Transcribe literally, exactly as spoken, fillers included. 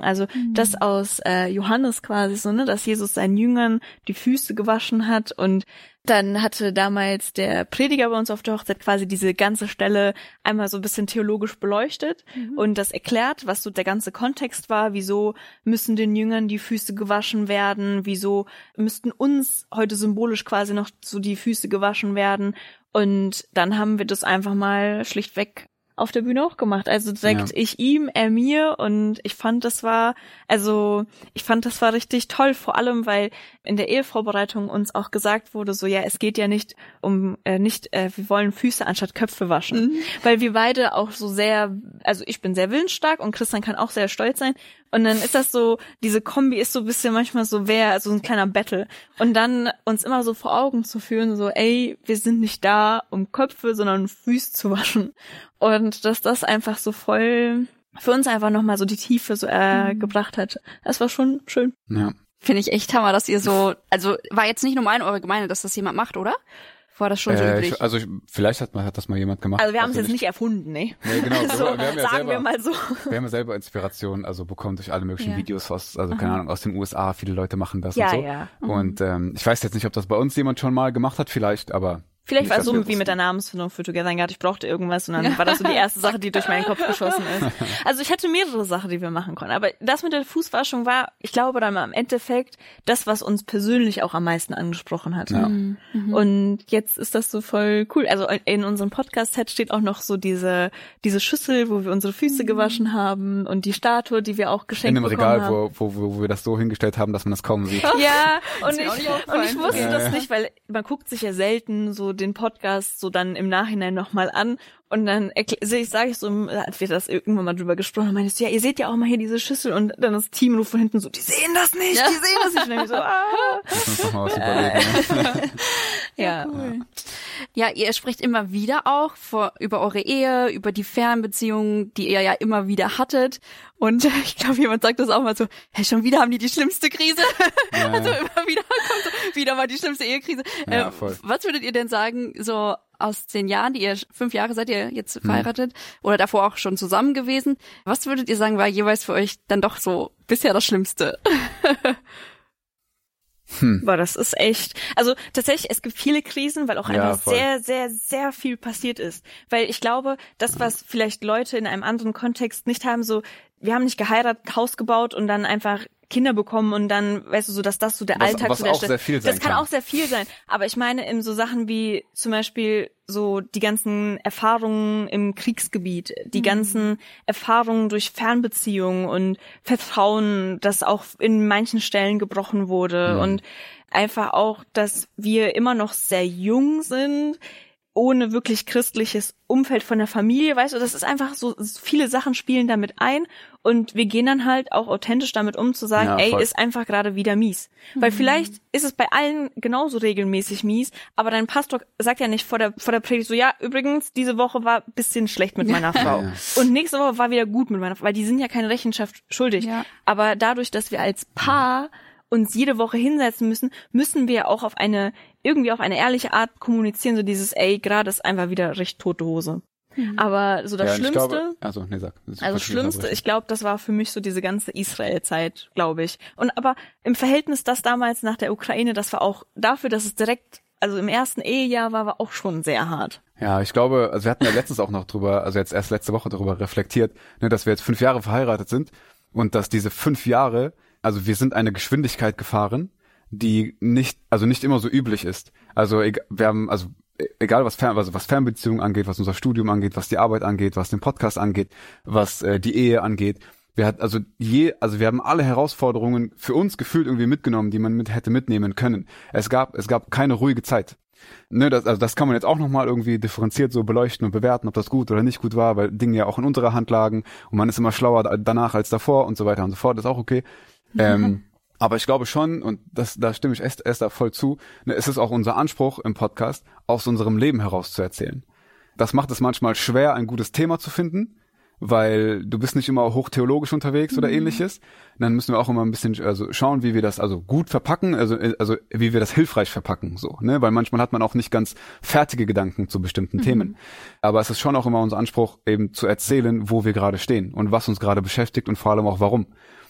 Also mhm. das aus äh, Johannes quasi so, ne, dass Jesus seinen Jüngern die Füße gewaschen hat und dann hatte damals der Prediger bei uns auf der Hochzeit quasi diese ganze Stelle einmal so ein bisschen theologisch beleuchtet mhm. und das erklärt, was so der ganze Kontext war, wieso müssen den Jüngern die Füße gewaschen werden, wieso müssten uns heute symbolisch quasi noch so die Füße gewaschen werden und dann haben wir das einfach mal schlichtweg auf der Bühne auch gemacht. Also direkt ja. ich ihm, er mir und ich fand, das war, also ich fand, das war richtig toll, vor allem, weil in der Ehevorbereitung uns auch gesagt wurde, so ja, es geht ja nicht um, äh, nicht, äh, wir wollen Füße anstatt Köpfe waschen. Mhm. Weil wir beide auch so sehr, also ich bin sehr willensstark und Christian kann auch sehr stolz sein. Und dann ist das so, diese Kombi ist so ein bisschen manchmal so wer, also ein kleiner Battle. Und dann uns immer so vor Augen zu führen, so ey, wir sind nicht da, um Köpfe, sondern Füße zu waschen. Und dass das einfach so voll für uns einfach nochmal so die Tiefe so äh, mhm. gebracht hat. Das war schon schön. Ja. Finde ich echt Hammer, dass ihr so, also war jetzt nicht normal in eurer Gemeinde, dass das jemand macht, oder? War das schon so äh, üblich? Ich, also ich, vielleicht hat, man, hat das mal jemand gemacht. Also wir haben es jetzt nicht erfunden, ne? Nee, genau. so, wir, wir haben ja sagen selber, wir mal so. Wir haben ja selber Inspiration, also bekommen durch alle möglichen ja. Videos aus, also keine Ahnung, aus den U S A. Viele Leute machen das ja, und so. Ja. Mhm. Und ähm, ich weiß jetzt nicht, ob das bei uns jemand schon mal gemacht hat, vielleicht, aber Vielleicht war es so wie mit der Namensfindung für Together Guard. Ich brauchte irgendwas und dann war das so die erste Sache, die durch meinen Kopf geschossen ist. Also ich hatte mehrere Sachen, die wir machen konnten. Aber das mit der Fußwaschung war, ich glaube, dann am Endeffekt das, was uns persönlich auch am meisten angesprochen hat. Ja. Mhm. Und jetzt ist das so voll cool. Also in unserem Podcast-Set steht auch noch so diese diese Schüssel, wo wir unsere Füße gewaschen haben und die Statue, die wir auch geschenkt bekommen haben. In einem Regal, wo, wo, wo wir das so hingestellt haben, dass man das kaum sieht. Ja, und ich, und ich wusste ja. das nicht, weil man guckt sich ja selten so den Podcast so dann im Nachhinein nochmal an und dann ich sage ich so, als wir das irgendwann mal drüber gesprochen haben, meinst du, ja, ihr seht ja auch mal hier diese Schüssel und dann das Team ruft von hinten so, die sehen das nicht, ja. die sehen das nicht. Und dann ich so, ah. Lass uns doch mal was überlegen. Ja, cool. Ja, ihr spricht immer wieder auch vor, über eure Ehe, über die Fernbeziehungen, die ihr ja immer wieder hattet. Und ich glaube, jemand sagt das auch mal so, hey, schon wieder haben die die schlimmste Krise. Ja. Also immer wieder kommt so, wieder mal die schlimmste Ehekrise. Ja, äh, voll. Was würdet ihr denn sagen, so aus zehn Jahren, die ihr, fünf Jahre seid ihr jetzt verheiratet, hm. oder davor auch schon zusammen gewesen, was würdet ihr sagen, war jeweils für euch dann doch so bisher das Schlimmste? Hm. Boah, das ist echt, also tatsächlich, es gibt viele Krisen, weil auch ja, einfach voll. sehr, sehr, sehr viel passiert ist. Weil ich glaube, das, was vielleicht Leute in einem anderen Kontext nicht haben, so, wir haben nicht geheiratet, Haus gebaut und dann einfach Kinder bekommen und dann, weißt du, so, dass das so der was, Alltag was zu der auch sehr viel sein Das kann, kann auch sehr viel sein. Aber ich meine, in so Sachen wie zum Beispiel so die ganzen Erfahrungen im Kriegsgebiet, die mhm. ganzen Erfahrungen durch Fernbeziehungen und Vertrauen, das auch in manchen Stellen gebrochen wurde mhm. und einfach auch, dass wir immer noch sehr jung sind, ohne wirklich christliches Umfeld von der Familie, weißt du, das ist einfach so, viele Sachen spielen damit ein und wir gehen dann halt auch authentisch damit um, zu sagen, ja, ey, voll. ist einfach gerade wieder mies. Mhm. Weil vielleicht ist es bei allen genauso regelmäßig mies, aber dein Pastor sagt ja nicht vor der vor der Predigt so, ja, übrigens, diese Woche war ein bisschen schlecht mit meiner Frau. Ja. Und nächste Woche war wieder gut mit meiner Frau, weil die sind ja keine Rechenschaft schuldig. Ja. Aber dadurch, dass wir als Paar uns jede Woche hinsetzen müssen, müssen wir auch auf eine, irgendwie auf eine ehrliche Art kommunizieren, so dieses, ey, gerade ist einfach wieder recht tote Hose. Mhm. Aber so das ja, Schlimmste, glaube, also, nee, sag, das also das Schlimmste, ich glaube, das war für mich so diese ganze Israel-Zeit, glaube ich. Und aber im Verhältnis das damals nach der Ukraine, das war auch dafür, dass es direkt, also im ersten Ehejahr war, war auch schon sehr hart. Ja, ich glaube, also wir hatten ja letztens auch noch drüber, also jetzt erst letzte Woche darüber reflektiert, ne, dass wir jetzt fünf Jahre verheiratet sind und dass diese fünf Jahre, also wir sind eine Geschwindigkeit gefahren, die nicht, also nicht immer so üblich ist. Also wir haben, also egal was Fern, also was Fernbeziehungen angeht, was unser Studium angeht, was die Arbeit angeht, was den Podcast angeht, was äh, die Ehe angeht. Wir hat also je, also wir haben alle Herausforderungen für uns gefühlt irgendwie mitgenommen, die man mit hätte mitnehmen können. Es gab, es gab keine ruhige Zeit. Ne, das, also das kann man jetzt auch nochmal irgendwie differenziert so beleuchten und bewerten, ob das gut oder nicht gut war, weil Dinge ja auch in unserer Hand lagen und man ist immer schlauer danach als davor und so weiter und so fort, ist auch okay. Ähm, aber ich glaube schon, und das, da stimme ich Esther voll zu, ne, es ist auch unser Anspruch im Podcast, aus unserem Leben heraus zu erzählen. Das macht es manchmal schwer, ein gutes Thema zu finden, weil du bist nicht immer hochtheologisch unterwegs oder mhm. ähnliches. Dann müssen wir auch immer ein bisschen also schauen, wie wir das also gut verpacken, also also wie wir das hilfreich verpacken, so, ne, weil manchmal hat man auch nicht ganz fertige Gedanken zu bestimmten mhm. Themen. Aber es ist schon auch immer unser Anspruch, eben zu erzählen, wo wir gerade stehen und was uns gerade beschäftigt und vor allem auch warum.